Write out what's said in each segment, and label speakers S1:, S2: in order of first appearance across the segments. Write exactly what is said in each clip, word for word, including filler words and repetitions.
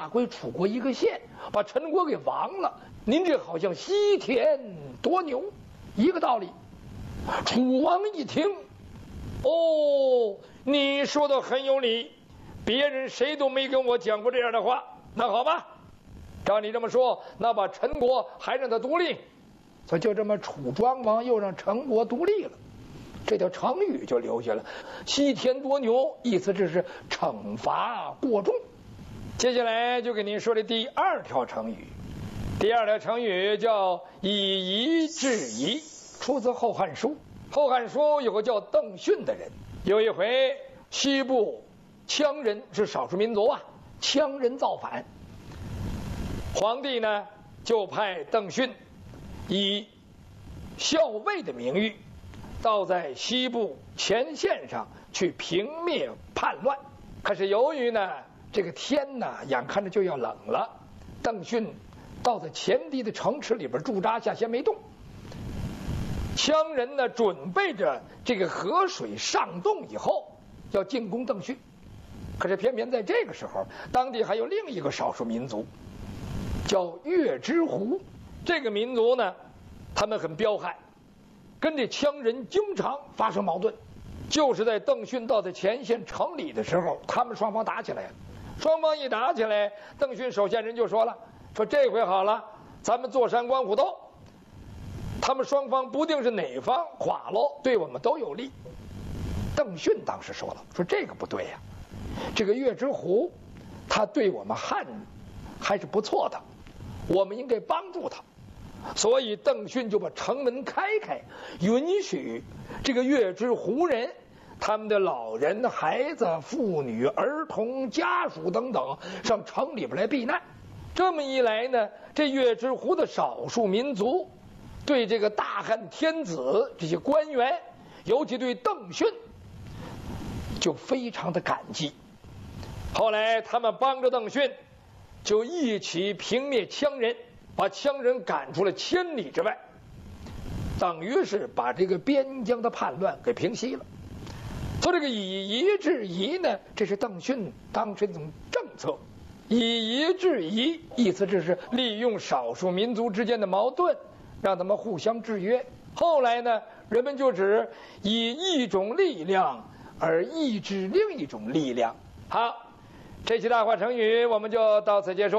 S1: 划归楚国一个县，把陈国给亡了。您这好像西田夺牛，一个道理。楚王一听，哦，你说的很有理，别人谁都没跟我讲过这样的话。那好吧，照你这么说，那把陈国还让他独立，所以就这么楚庄王又让陈国独立了。这条成语就留下了，西田夺牛，意思这是惩罚过重。接下来就给您说的第二条成语，第二条成语叫以夷制夷，出自《后汉书》。《后汉书》有个叫邓训的人，有一回西部羌人是少数民族啊，羌人造反，皇帝呢就派邓训以校尉的名誉到在西部前线上去平灭叛乱。可是由于呢这个天呢眼看着就要冷了，邓训到在前敌的城池里边驻扎下，先没动。羌人呢准备着这个河水上动以后要进攻邓训，可是偏偏在这个时候，当地还有另一个少数民族叫月之狐。这个民族呢他们很彪悍，跟这羌人经常发生矛盾。就是在邓训到在前线城里的时候，他们双方打起来了。双方一打起来，邓训手下人就说了，说这回好了，咱们坐山观虎斗，他们双方不定是哪方垮喽，对我们都有利。邓训当时说了，说这个不对呀、啊，这个月之狐他对我们汉还是不错的，我们应该帮助他。所以邓训就把城门开开，允许这个月之狐人他们的老人、孩子、妇女、儿童、家属等等上城里边来避难。这么一来呢，这月之狐的少数民族对这个大汉天子这些官员，尤其对邓训就非常的感激。后来他们帮着邓训，就一起平灭羌人，把羌人赶出了千里之外，等于是把这个边疆的叛乱给平息了。说这个以夷制夷呢，这是邓训当时一种政策。以夷制夷，意思这是利用少数民族之间的矛盾，让他们互相制约。后来呢，人们就指以一种力量而抑制另一种力量。好，这期大话成语我们就到此结束。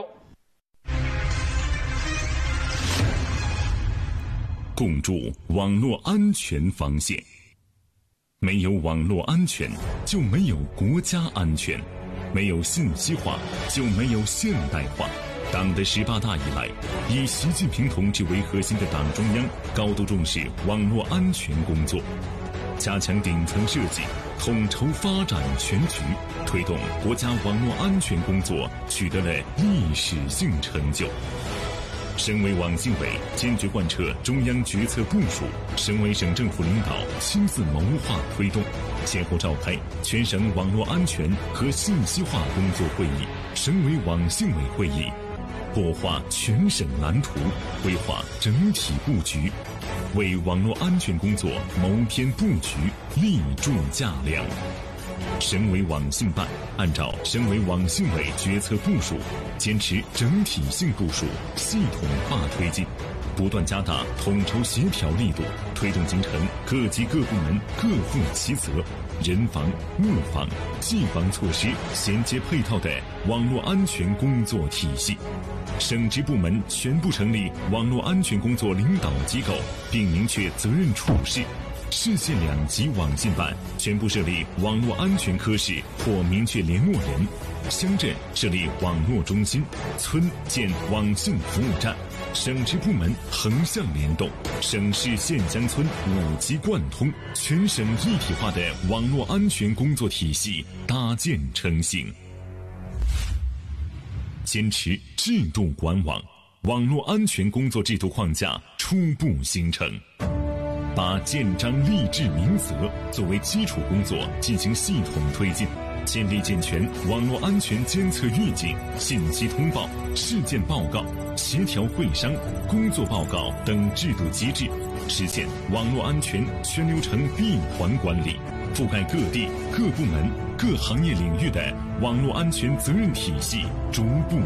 S2: 共筑网络安全防线。没有网络安全，就没有国家安全；没有信息化，就没有现代化。党的十八大以来，以习近平同志为核心的党中央高度重视网络安全工作，加强顶层设计，统筹发展全局，推动国家网络安全工作取得了历史性成就。省委网信委坚决贯彻中央决策部署，省委省政府领导亲自谋划推动，先后召开全省网络安全和信息化工作会议、省委网信委会议，擘画全省蓝图，规划整体布局，为网络安全工作谋篇布局，立柱架梁。省委网信办按照省委网信委决策部署，坚持整体性部署、系统化推进，不断加大统筹协调力度，推动形成各级各部门各负其责、人防、物防、技防措施衔接配套的网络安全工作体系。省直部门全部成立网络安全工作领导机构，并明确责任处事。市县两级网信办全部设立网络安全科室或明确联络人，乡镇设立网络中心，村建网信服务站，省直部门横向联动，省市县乡村五级贯通，全省一体化的网络安全工作体系搭建成型。坚持制度管网，网络安全工作制度框架初步形成。把建章立制明则作为基础工作进行系统推进，建立健全网络安全监测预警、信息通报、事件报告、协调会商、工作报告等制度机制，实现网络安全全流程闭环管理，覆盖各地、各部门、各行业领域的网络安全责任体系逐步